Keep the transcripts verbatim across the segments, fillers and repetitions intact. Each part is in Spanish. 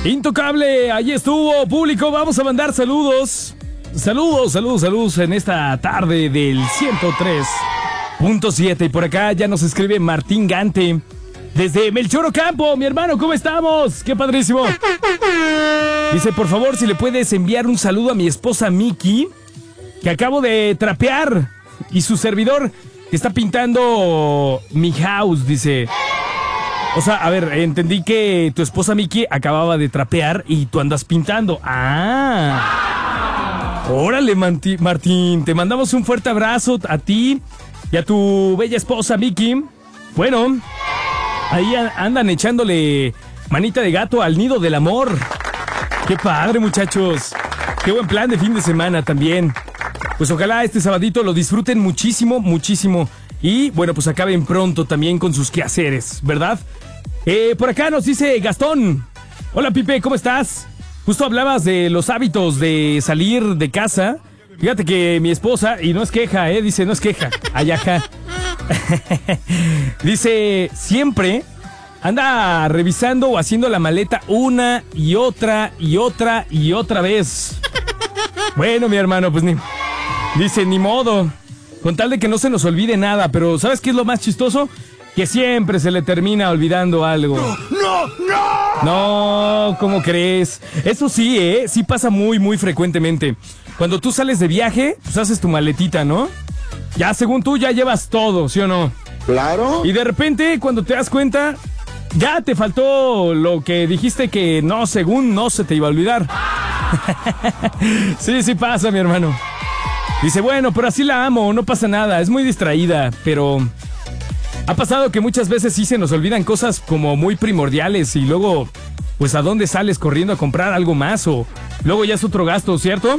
Intocable, ahí estuvo, público, vamos a mandar saludos. Saludos, saludos, saludos en esta tarde del ciento tres punto siete. Y por acá ya nos escribe Martín Gante desde Melchor Ocampo. Mi hermano, ¿cómo estamos? ¡Qué padrísimo! Dice, por favor, si le puedes enviar un saludo a mi esposa Miki, que acabo de trapear, y su servidor que está pintando mi house, dice. O sea, a ver, entendí que tu esposa Miki acababa de trapear y tú andas pintando. ¡Ah! Órale, Manti- Martín, te mandamos un fuerte abrazo a ti y a tu bella esposa Miki. Bueno, ahí andan echándole manita de gato al nido del amor. ¡Qué padre, muchachos! ¡Qué buen plan de fin de semana también! Pues ojalá este sabadito lo disfruten muchísimo, muchísimo. Y bueno, pues acaben pronto también con sus quehaceres, ¿verdad? Eh, por acá nos dice Gastón. Hola, Pipe, ¿cómo estás? Justo hablabas de los hábitos de salir de casa. Fíjate que mi esposa, y no es queja, ¿eh? Dice, no es queja. Ayaja. Dice, siempre anda revisando o haciendo la maleta una y otra y otra y otra vez. Bueno, mi hermano, pues ni... Dice, ni modo. Con tal de que no se nos olvide nada, pero ¿sabes qué es lo más chistoso? Que siempre se le termina olvidando algo. ¡No, no, no! No, ¿cómo crees? Eso sí, ¿eh? Sí pasa muy, muy frecuentemente. Cuando tú sales de viaje, pues haces tu maletita, ¿no? Ya, según tú, ya llevas todo, ¿sí o no? Claro. Y de repente, cuando te das cuenta, ya te faltó lo que dijiste que no, según no se te iba a olvidar. Sí, sí pasa, mi hermano. Dice, bueno, pero así la amo, no pasa nada, es muy distraída, pero ha pasado que muchas veces sí se nos olvidan cosas como muy primordiales y luego, pues, ¿a dónde sales corriendo a comprar algo más? O luego ya es otro gasto, ¿cierto?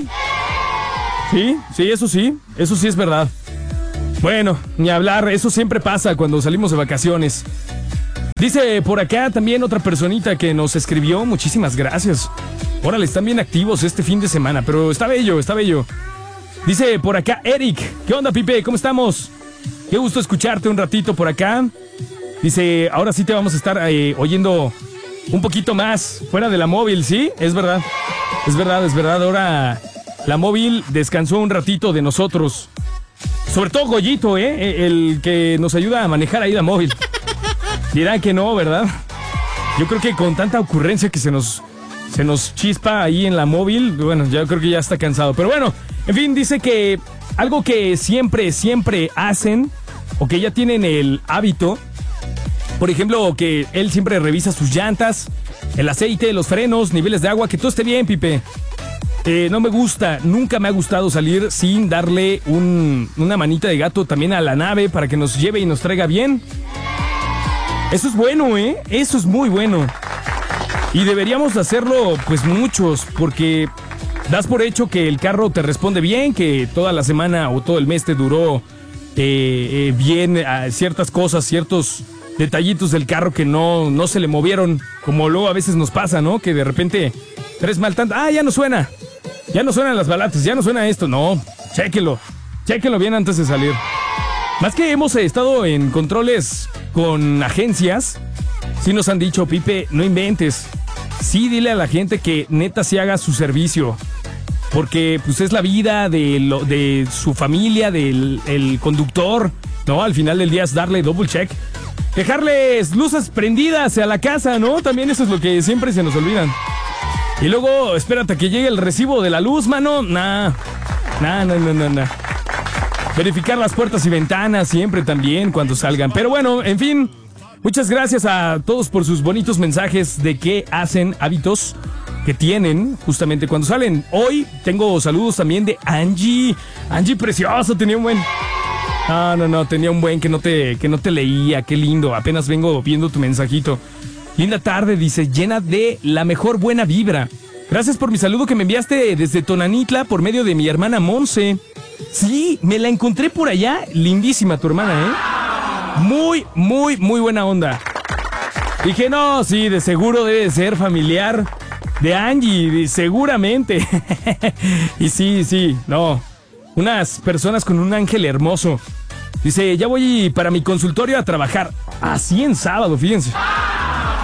Sí, sí, eso sí, eso sí es verdad. Bueno, ni hablar, eso siempre pasa cuando salimos de vacaciones. Dice por acá también otra personita que nos escribió, muchísimas gracias. Órale, están bien activos este fin de semana, pero está bello, está bello. Dice por acá Eric, ¿qué onda, Pipe? ¿Cómo estamos? Qué gusto escucharte un ratito por acá. Dice, ahora sí te vamos a estar eh, oyendo un poquito más fuera de la móvil, ¿sí? Es verdad, es verdad, es verdad. Ahora la móvil descansó un ratito de nosotros. Sobre todo Goyito, ¿eh? El que nos ayuda a manejar ahí la móvil. Dirán que no, ¿verdad? Yo creo que con tanta ocurrencia que se nos, se nos chispa ahí en la móvil, bueno, yo creo que ya está cansado. Pero bueno, en fin, dice que algo que siempre, siempre hacen, o que ya tienen el hábito, por ejemplo, que él siempre revisa sus llantas, el aceite, los frenos, niveles de agua, que todo esté bien, Pipe. Eh, no me gusta, nunca me ha gustado salir sin darle un, una manita de gato también a la nave para que nos lleve y nos traiga bien. Eso es bueno, ¿eh? Eso es muy bueno. Y deberíamos hacerlo, pues, muchos, porque das por hecho que el carro te responde bien, que toda la semana o todo el mes te duró eh, eh, bien eh, ciertas cosas, ciertos detallitos del carro que no, no se le movieron, como luego a veces nos pasa, ¿no? Que de repente tres mal tanto, ah, ya no suena, ya no suenan las balatas, ya no suena esto, no, chéquelo, chéquelo bien antes de salir. Más que hemos estado en controles con agencias, sí nos han dicho, Pipe, no inventes, sí dile a la gente que neta sí haga su servicio, porque pues es la vida de, lo, de su familia, del el conductor, ¿no? Al final del día es darle double check, dejarles luces prendidas a la casa, ¿no? También eso es lo que siempre se nos olvidan. Y luego, espérate a que llegue el recibo de la luz, mano, nah, nah, nah, nah, nah, nah. Verificar las puertas y ventanas siempre también cuando salgan. Pero bueno, en fin, muchas gracias a todos por sus bonitos mensajes de qué hacen, hábitos que tienen justamente cuando salen. Hoy tengo saludos también de Angie. Angie precioso, tenía un buen... No, no, no, tenía un buen que no te, que no te leía, qué lindo. Apenas vengo viendo tu mensajito. Linda tarde, dice, llena de la mejor buena vibra. Gracias por mi saludo que me enviaste desde Tonanitla por medio de mi hermana Monse. Sí, me la encontré por allá. Lindísima tu hermana, ¿eh? Muy, muy, muy buena onda. Dije, no, sí, de seguro debe ser familiar de Angie, seguramente. Y sí, sí, no. Unas personas con un ángel hermoso. Dice, ya voy para mi consultorio a trabajar. Así en sábado, fíjense.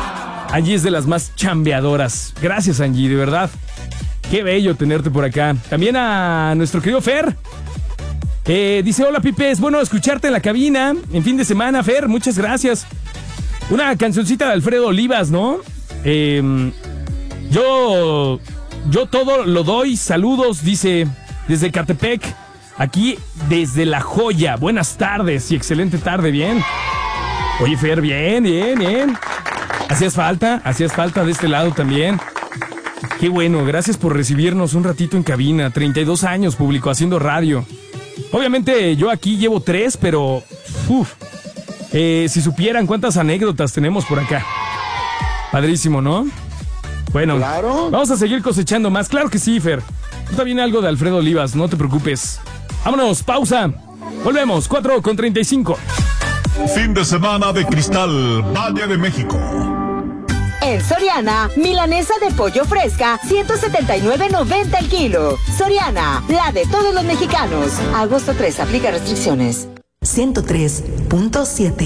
Angie es de las más chambeadoras. Gracias, Angie, de verdad. Qué bello tenerte por acá. También a nuestro querido Fer. Eh, dice, hola, Pipe, es bueno escucharte en la cabina en fin de semana, Fer, muchas gracias. Una cancioncita de Alfredo Olivas, ¿no? Eh, yo, yo todo lo doy, saludos, dice, desde Catepec, aquí desde La Joya. Buenas tardes y excelente tarde, bien. Oye, Fer, bien, bien, bien. Hacías falta, hacías falta de este lado también. Qué bueno, gracias por recibirnos un ratito en cabina. treinta y dos años, público, haciendo radio. Obviamente yo aquí llevo tres, pero uf, eh, si supieran cuántas anécdotas tenemos por acá. Padrísimo, ¿no? Bueno, claro. Vamos a seguir cosechando más. Claro que sí, Fer. También algo de Alfredo Olivas, no te preocupes. Vámonos, pausa. Volvemos, cuatro con treinta y cinco. Fin de semana de Cristal, Valle de México. En Soriana, milanesa de pollo fresca, ciento setenta y nueve noventa el kilo. Soriana, la de todos los mexicanos. Agosto tres, aplica restricciones. ciento tres punto siete.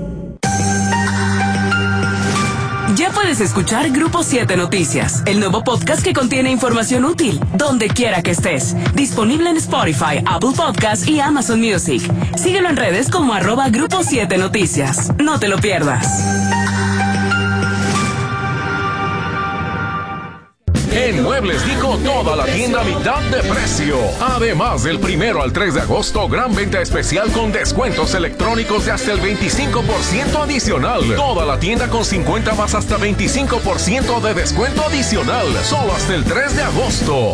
Ya puedes escuchar Grupo siete Noticias, el nuevo podcast que contiene información útil, donde quiera que estés. Disponible en Spotify, Apple Podcasts y Amazon Music. Síguelo en redes como arroba Grupo siete Noticias. No te lo pierdas. En Muebles Dico, toda la tienda a mitad de precio. Además, del primero al tres de agosto, gran venta especial con descuentos electrónicos de hasta el veinticinco por ciento adicional. Toda la tienda con cincuenta más hasta veinticinco por ciento de descuento adicional. Solo hasta el tres de agosto.